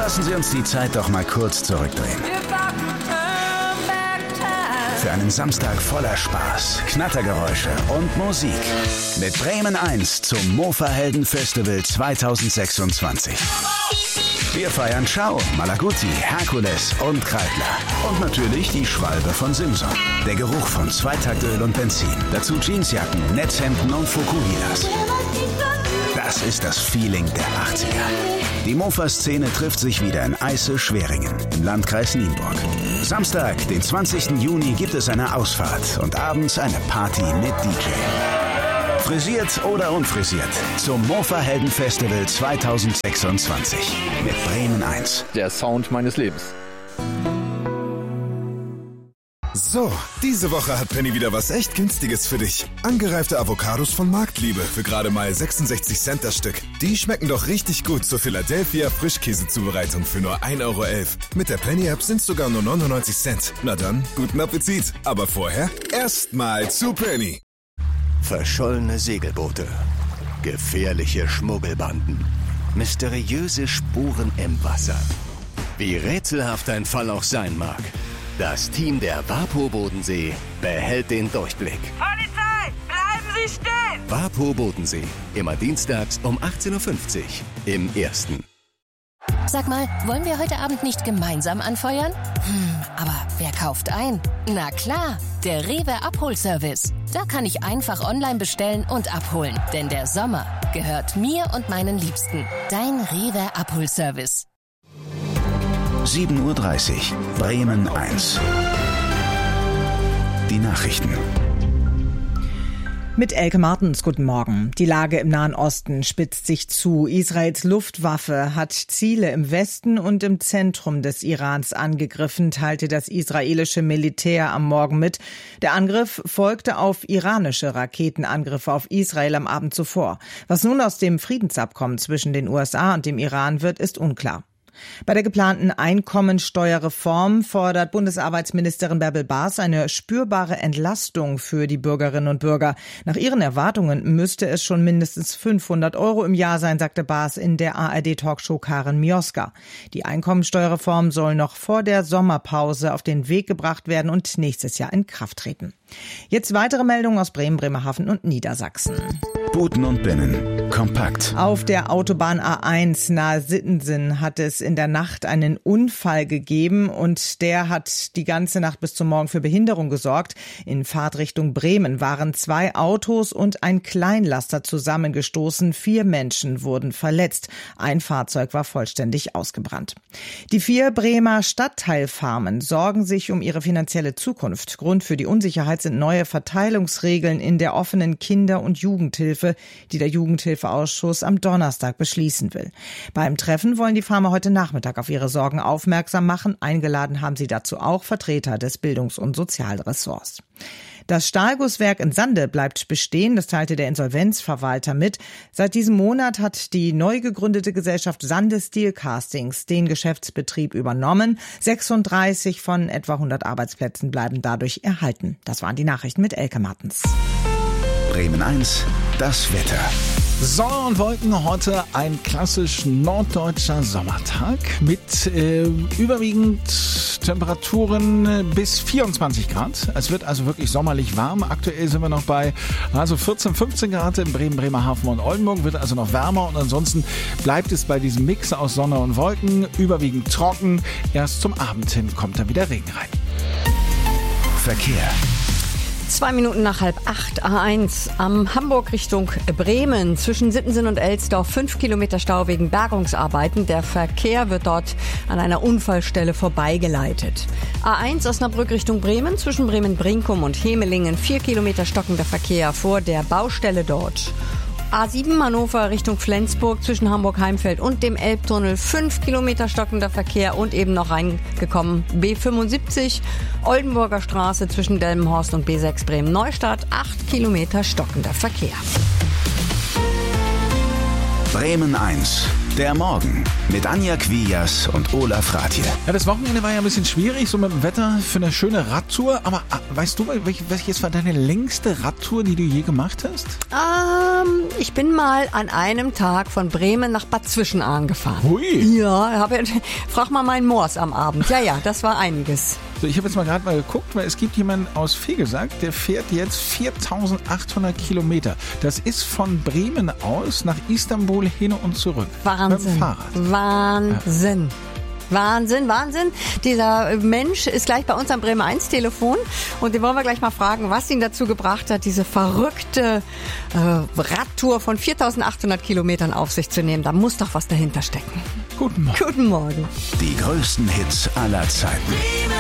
Lassen Sie uns die Zeit doch mal kurz zurückdrehen. Für einen Samstag voller Spaß, Knattergeräusche und Musik. Mit Bremen 1 zum Mofa-Helden-Festival 2026. Wir feiern Schau, Malaguti, Herkules und Kreidler. Und natürlich die Schwalbe von Simson. Der Geruch von Zweitaktöl und Benzin. Dazu Jeansjacken, Netzhemden und Fukuhilas. Das ist das Feeling der 80er. Die Mofa-Szene trifft sich wieder in Eisse-Schweringen im Landkreis Nienburg. Samstag, den 20. Juni, gibt es eine Ausfahrt und abends eine Party mit DJ. Frisiert oder unfrisiert, zum Mofa-Helden-Festival 2026 mit Bremen 1. Der Sound meines Lebens. So, diese Woche hat Penny wieder was echt Günstiges für dich. Angereifte Avocados von Marktliebe für gerade mal 66 Cent das Stück. Die schmecken doch richtig gut zur Philadelphia Frischkäsezubereitung für nur 1,11 Euro. Mit der Penny-App sind es sogar nur 99 Cent. Na dann, guten Appetit. Aber vorher erstmal zu Penny. Verschollene Segelboote, gefährliche Schmuggelbanden, mysteriöse Spuren im Wasser. Wie rätselhaft ein Fall auch sein mag, das Team der WaPo Bodensee behält den Durchblick. Polizei, bleiben Sie stehen! WaPo Bodensee, immer dienstags um 18.50 Uhr im Ersten. Sag mal, wollen wir heute Abend nicht gemeinsam anfeuern? Aber wer kauft ein? Na klar, der Rewe Abholservice. Da kann ich einfach online bestellen und abholen. Denn der Sommer gehört mir und meinen Liebsten. Dein Rewe Abholservice. 7:30 Uhr, Bremen 1. Die Nachrichten. Mit Elke Martens, guten Morgen. Die Lage im Nahen Osten spitzt sich zu. Israels Luftwaffe hat Ziele im Westen und im Zentrum des Irans angegriffen, teilte das israelische Militär am Morgen mit. Der Angriff folgte auf iranische Raketenangriffe auf Israel am Abend zuvor. Was nun aus dem Friedensabkommen zwischen den USA und dem Iran wird, ist unklar. Bei der geplanten Einkommensteuerreform fordert Bundesarbeitsministerin Bärbel Baas eine spürbare Entlastung für die Bürgerinnen und Bürger. Nach ihren Erwartungen müsste es schon mindestens 500 € im Jahr sein, sagte Baas in der ARD-Talkshow Karin Mioska. Die Einkommensteuerreform soll noch vor der Sommerpause auf den Weg gebracht werden und nächstes Jahr in Kraft treten. Jetzt weitere Meldungen aus Bremen, Bremerhaven und Niedersachsen. Buten und Binnen. Kompakt. Auf der Autobahn A1 nahe Sittensen hat es in der Nacht einen Unfall gegeben und der hat die ganze Nacht bis zum Morgen für Behinderung gesorgt. In Fahrtrichtung Bremen waren 2 Autos und ein Kleinlaster zusammengestoßen. 4 Menschen wurden verletzt. Ein Fahrzeug war vollständig ausgebrannt. Die 4 Bremer Stadtteilfarmen sorgen sich um ihre finanzielle Zukunft. Grund für die Unsicherheit sind neue Verteilungsregeln in der offenen Kinder- und Jugendhilfe, die der Jugendhilfeausschuss am Donnerstag beschließen will. Beim Treffen wollen die Farmer heute Nachmittag auf ihre Sorgen aufmerksam machen. Eingeladen haben sie dazu auch Vertreter des Bildungs- und Sozialressorts. Das Stahlgusswerk in Sande bleibt bestehen, das teilte der Insolvenzverwalter mit. Seit diesem Monat hat die neu gegründete Gesellschaft Sande Steel Castings den Geschäftsbetrieb übernommen. 36 von etwa 100 Arbeitsplätzen bleiben dadurch erhalten. Das waren die Nachrichten mit Elke Martens. Bremen 1, das Wetter. Sonne und Wolken, heute ein klassisch norddeutscher Sommertag mit überwiegend Temperaturen bis 24 Grad. Es wird also wirklich sommerlich warm. Aktuell sind wir noch bei 14, 15 Grad in Bremen, Bremerhaven und Oldenburg. Wird also noch wärmer und ansonsten bleibt es bei diesem Mix aus Sonne und Wolken überwiegend trocken. Erst zum Abend hin kommt dann wieder Regen rein. Verkehr. 2 Minuten nach 7:30 A1 am Hamburg Richtung Bremen zwischen Sittensen und Elsdorf 5 Kilometer Stau wegen Bergungsarbeiten. Der Verkehr wird dort an einer Unfallstelle vorbeigeleitet. A1 Osnabrück Richtung Bremen zwischen Bremen-Brinkum und Hemelingen 4 Kilometer stockender Verkehr vor der Baustelle dort. A7 Hannover Richtung Flensburg zwischen Hamburg-Heimfeld und dem Elbtunnel 5 Kilometer stockender Verkehr und eben noch reingekommen B75 Oldenburger Straße zwischen Delmenhorst und B6 Bremen-Neustadt 8 Kilometer stockender Verkehr. Bremen 1, Der Morgen mit Anja Quias und Olaf Ratje. Ja, das Wochenende war ja ein bisschen schwierig, so mit dem Wetter für eine schöne Radtour. Aber weißt du, welches war deine längste Radtour, die du je gemacht hast? Ich bin mal an einem Tag von Bremen nach Bad Zwischenahn gefahren. Hui. Ja, frag mal meinen Moors am Abend. Ja, das war einiges. So, ich habe jetzt mal gerade mal geguckt, weil es gibt jemanden aus Fegesack, der fährt jetzt 4.800 Kilometer. Das ist von Bremen aus nach Istanbul hin und zurück. Wahnsinn. Mit dem Fahrrad. Wahnsinn. Wahnsinn. Dieser Mensch ist gleich bei uns am Bremen 1 Telefon und den wollen wir gleich mal fragen, was ihn dazu gebracht hat, diese verrückte Radtour von 4.800 Kilometern auf sich zu nehmen. Da muss doch was dahinter stecken. Guten Morgen. Guten Morgen. Die größten Hits aller Zeiten.